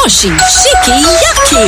Toshi Shiki Yaki.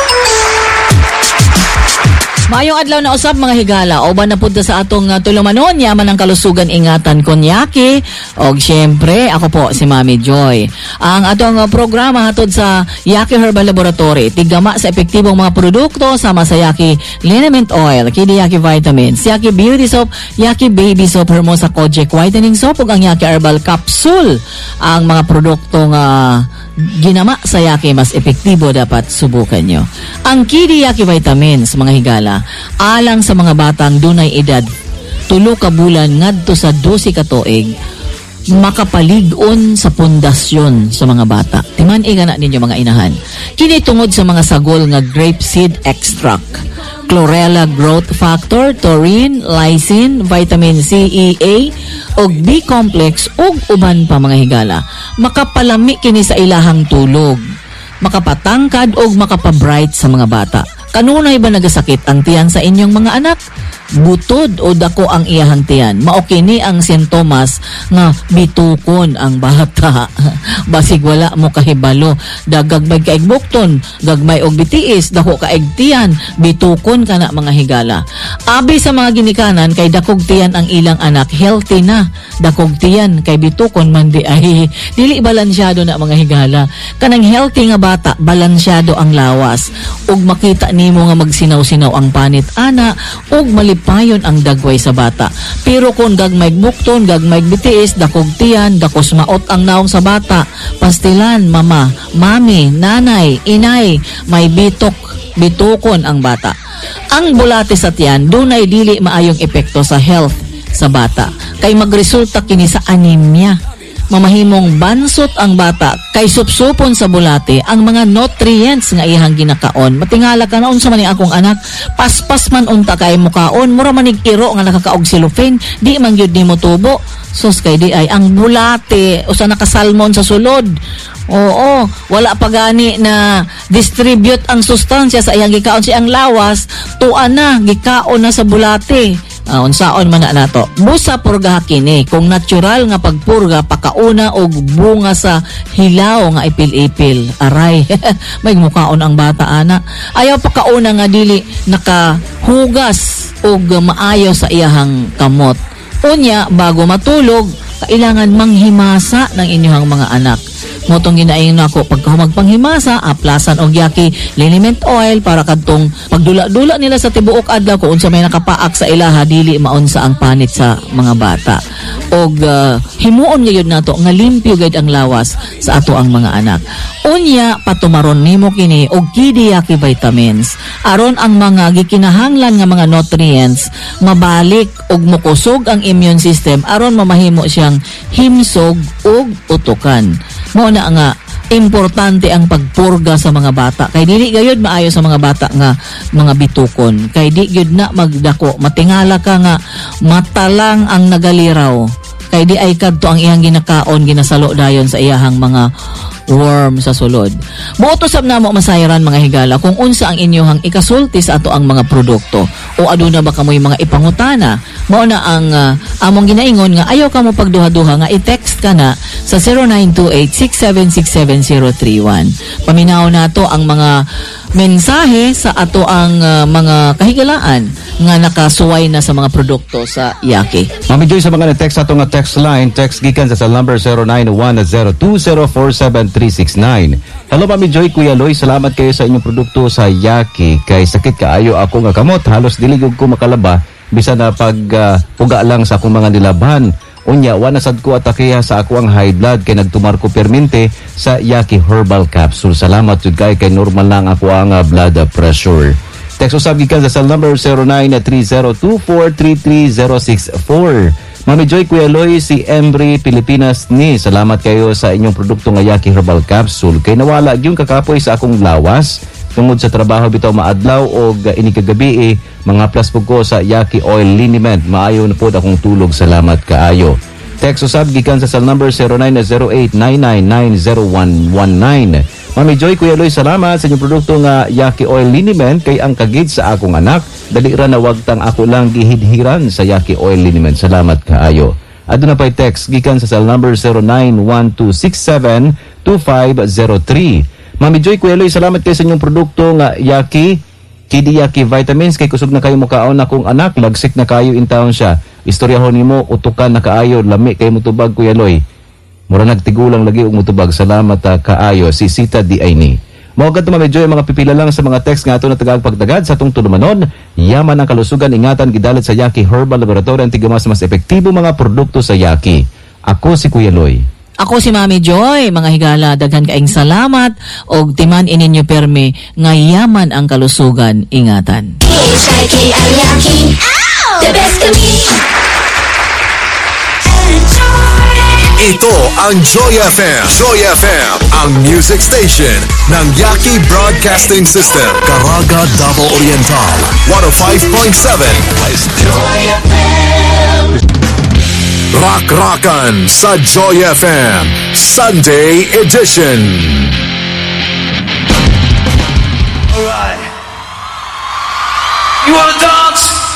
Maayong adlaw na usab mga higala. Oban na punta sa atong tulumanon, yaman ang kalusugan ingatan konyaki. Og syempre, ako po si Mami Joy. Ang atong programa hatod sa Yaki Herbal Laboratory. Tigama sa epektibong mga produkto sama sa Yaki Liniment Oil, Kidi Yaki Vitamins, Yaki Beauty Soap, Yaki Baby Soap, Hermosa Kojic Whitening Soap, ug ang Yaki Herbal Capsule. Ang mga produktong ginama sa Yaki mas epektibo dapat subukan nyo. Ang Kidi Yaki Vitamins, mga higala, alang sa mga batang dunay edad 3 ka bulan ngadto sa 12 ka tuig, makapalig-on sa pundasyon sa mga bata. Timan-i na ninyo mga inahan. Kini tungod sa mga sagol nga grapeseed extract, chlorella growth factor, taurine, lysine, vitamin C, E, A, og B-complex ug uban pa mga higala. Makapalami kini sa ilahang tulog, makapatangkad og makapabright sa mga bata. Kanunay ba nagasakit ang tiyan sa inyong mga anak? Butod o dako ang iyahang tiyan. Mao kini ang sintomas nga bitukon ang bata. Basig wala mo kahibalo. Dagagmay kaig bukton, gagmay og bitiis, dako kaig tiyan, bitukon kana mga higala. Abi sa mga ginikanan kay dakog tiyan ang ilang anak, healthy na. Dakog tiyan kay bitukon man di ay dili balansyado na mga higala. Kanang healthy nga bata, balansyado ang lawas. Ug makita nimo nga magsinaw-sinaw ang panit ana ug malipayon ang dagway sa bata. Pero kung gagmay bukton, gagmay bitiis, dakog tiyan, dakos maot ang naong sa bata, pastilan, mama, mami, nanay, inay, may bitukon ang bata. Ang bulate sa tiyan dunay dili maayong epekto sa health sa bata kay magresulta kini sa anemia. Mamahimong bansot ang bata kay supsupon sa bulate ang mga nutrients nga ihang ginakaon. Matingala ka na unsa man ni akong anak, paspas man unta kay mukaon, mura manig iro nga nakakaog cellophane, di man gyud nimo tubo. Sus kay di ay ang bulate usa nakasalmon sa sulod. Oo, wala pa gani na distribute ang sustansya sa iyang gikaon siyang lawas, tuan na gikaon na sa bulate. Unsaon man na nato. Busa purga kini kung natural nga pagpurga pakauna og bunga sa hilaw nga ipil-ipil. Aray, may mukaon ang bata ana. Ayaw pakauna nga dili nakahugas og maayo sa iyahang kamot. Unya bago matulog, kailangan manghimasa ng inyong mga anak. Motong ginaing nako pagka magpanghimasa, aplasan og Yaki liniment oil para kadtong pagdula-dula nila sa tibuok adlaw kung unsa may nakapaak sa ilaha dili maunsa ang panit sa mga bata. Og himuon gayud nato nga limpyo gayud ang lawas sa ato ang mga anak. Unya patumaron nimo kini og Kidi Yaki Vitamins aron ang mga gikinahanglan nga mga nutrients mabalik og mokusog ang immune system aron mamahimo siyang himsog ug utukan. Mo na nga importante ang pagpurga sa mga bata kay dili gayud maayo sa mga bata nga mga bitukon kay di gyud na magdako matingala ka nga mata lang ang nagaliraw kay di ay kadto ang iyang ginakaon ginasalo dayon sa iyahang mga worm sa sulod. Buotosab na mo masayran mga higala kung unsa ang inyong ikasulti sa ato ang mga produkto o aduna ba kamoy mga ipangutana. Mao na ang among ginaingon nga ayaw ka mo pagduha-duha nga i-text ka na sa 0928-6767031. Paminaw nato ang mga mensahe sa ato ang mga kahigalaan nga nakasuway na sa mga produkto sa Yaki. Mami Joy, sa mga na-text ato nga text line, text gikan sa number 091020473969. Hello Mami Joy, Kuya Loy, salamat kayo sa inyong produkto sa Yaki. Kay sakit kaayo ako nga kamot, halos diligog ko makalaba bisa na puga lang sa akong mga nilabhan. Unya, wanasad ko atakeha sa ako ang high blood kay nagtumar ko permente sa Yaki Herbal Capsule. Salamat jud kay normal lang ako ang blood pressure. Text usab gikan sa cell number 0930243364. Mami Joy, Kuya Loy, si Embry Pilipinas ni. Salamat kayo sa inyong produkto nga Yaki Herbal Capsule. Kay nawala yung kakapoy sa akong lawas tungod sa trabaho bitaw maadlaw o inikagabi mga plus po ko sa Yaki Oil Liniment. Maayo na po akong tulog. Salamat kaayo. Text usab gikan sa cell number 0908-999-0119. Mami Joy, Kuya Loy, salamat sa inyong produkto nga Yaki Oil Liniment kay ang kagid sa akong anak. Dali ra na wag tang ako lang gihidhiran sa Yaki Oil Liniment. Salamat kaayo. Aduna pay text gikan sa cell number 0912672503. Mami Joy, Kuya Loy, salamat kayo sa inyong produkto nga Yaki, Kidi Yaki Vitamins. Kay kusog na kayo mukaon akong anak, lagsik na kayo in town siya. Istoryahon nimo, utukan na kaayo, lami kayo mutubag, Kuya Loy. Mura nagtigulang lagi og mutubag. Salamat kaayo. Si Sita Di Aini. Mao kadto Mami Joy, mga pipila lang sa mga text nga ato na tagag pagdagad sa atong tulumanon. Yaman ang kalusugan, ingatan gidalit sa Yaki Herbal Laboratory ang tigamas mas epektibo mga produkto sa Yaki. Ako si Kuya Loy. Ako si Mami Joy, mga higala, daghan kaing salamat og timan ininyo permi nga yaman ang kalusugan, ingatan. Yaki ang yaki. The best to me. Ito ang Joy FM. Joy FM, ang music station ng Yaki Broadcasting System. Caraga, Davao Oriental, 105.7. Joy FM. Rock-rockan sa Joy FM Sunday Edition. Alright. You wanna dance?